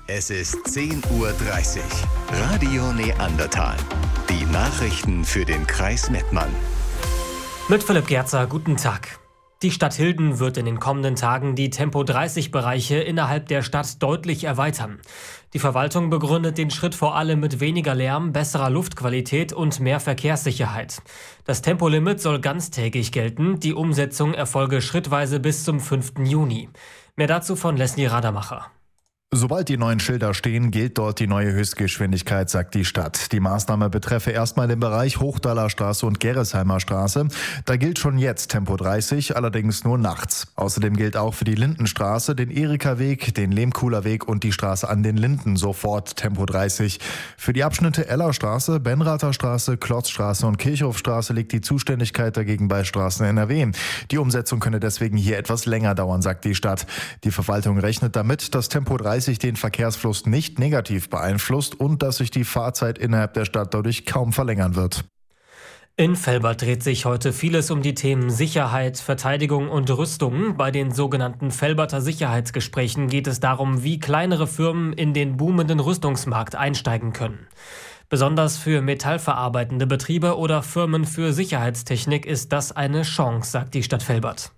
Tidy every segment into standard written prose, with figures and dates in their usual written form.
Es ist 10:30 Uhr. Radio Neandertal. Die Nachrichten für den Kreis Mettmann. Mit Philipp Gerzer, guten Tag. Die Stadt Hilden wird in den kommenden Tagen die Tempo-30-Bereiche innerhalb der Stadt deutlich erweitern. Die Verwaltung begründet den Schritt vor allem mit weniger Lärm, besserer Luftqualität und mehr Verkehrssicherheit. Das Tempolimit soll ganztägig gelten, die Umsetzung erfolge schrittweise bis zum 5. Juni. Mehr dazu von Leslie Radermacher. Sobald die neuen Schilder stehen, gilt dort die neue Höchstgeschwindigkeit, sagt die Stadt. Die Maßnahme betreffe erstmal den Bereich Hochdaler Straße und Gerresheimer Straße. Da gilt schon jetzt Tempo 30, allerdings nur nachts. Außerdem gilt auch für die Lindenstraße, den Erika-Weg, den Lehmkuhler Weg und die Straße an den Linden sofort Tempo 30. Für die Abschnitte Ellerstraße, Benrather Straße, Klotzstraße und Kirchhofstraße liegt die Zuständigkeit dagegen bei Straßen NRW. Die Umsetzung könne deswegen hier etwas länger dauern, sagt die Stadt. Die Verwaltung rechnet damit, dass Tempo 30 den Verkehrsfluss nicht negativ beeinflusst und dass sich die Fahrzeit innerhalb der Stadt dadurch kaum verlängern wird. In Velbert dreht sich heute vieles um die Themen Sicherheit, Verteidigung und Rüstung. Bei den sogenannten Velberter Sicherheitsgesprächen geht es darum, wie kleinere Firmen in den boomenden Rüstungsmarkt einsteigen können. Besonders für metallverarbeitende Betriebe oder Firmen für Sicherheitstechnik ist das eine Chance, sagt die Stadt Velbert.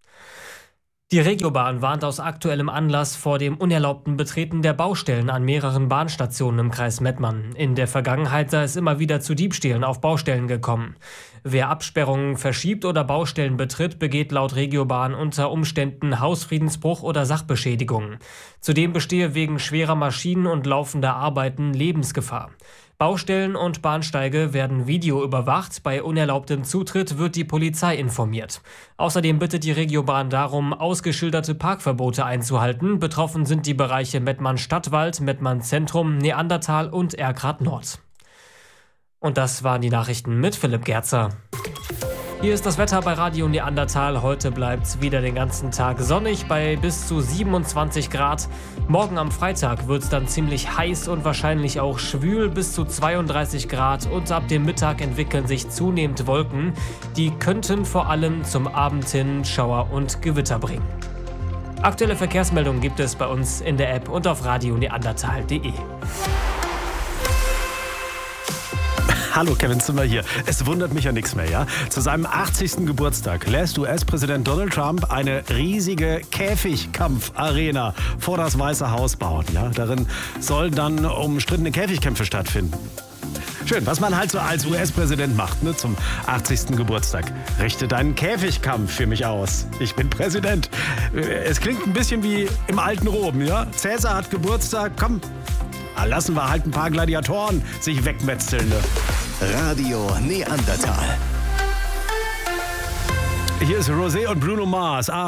Die Regiobahn warnt aus aktuellem Anlass vor dem unerlaubten Betreten der Baustellen an mehreren Bahnstationen im Kreis Mettmann. In der Vergangenheit sei es immer wieder zu Diebstählen auf Baustellen gekommen. Wer Absperrungen verschiebt oder Baustellen betritt, begeht laut Regiobahn unter Umständen Hausfriedensbruch oder Sachbeschädigung. Zudem bestehe wegen schwerer Maschinen und laufender Arbeiten Lebensgefahr. Baustellen und Bahnsteige werden videoüberwacht. Bei unerlaubtem Zutritt wird die Polizei informiert. Außerdem bittet die Regiobahn darum, ausgeschilderte Parkverbote einzuhalten. Betroffen sind die Bereiche Mettmann-Stadtwald, Mettmann-Zentrum, Neandertal und Erkrath Nord. Und das waren die Nachrichten mit Philipp Gerzer. Hier ist das Wetter bei Radio Neandertal. Heute bleibt es wieder den ganzen Tag sonnig bei bis zu 27 Grad. Morgen am Freitag wird es dann ziemlich heiß und wahrscheinlich auch schwül bis zu 32 Grad. Und ab dem Mittag entwickeln sich zunehmend Wolken. Die könnten vor allem zum Abend hin Schauer und Gewitter bringen. Aktuelle Verkehrsmeldungen gibt es bei uns in der App und auf radioneandertal.de. Hallo, Kevin Zimmer hier. Es wundert mich ja nichts mehr, ja? Zu seinem 80. Geburtstag lässt US-Präsident Donald Trump eine riesige Käfigkampf-Arena vor das Weiße Haus bauen, ja? Darin sollen dann umstrittene Käfigkämpfe stattfinden. Schön, was man halt so als US-Präsident macht, ne, zum 80. Geburtstag. Richte deinen Käfigkampf für mich aus. Ich bin Präsident. Es klingt ein bisschen wie im alten Rom, ja? Cäsar hat Geburtstag, komm. Lassen wir halt ein paar Gladiatoren sich wegmetzeln. Ne? Radio Neandertal. Hier ist Rosé und Bruno Mars.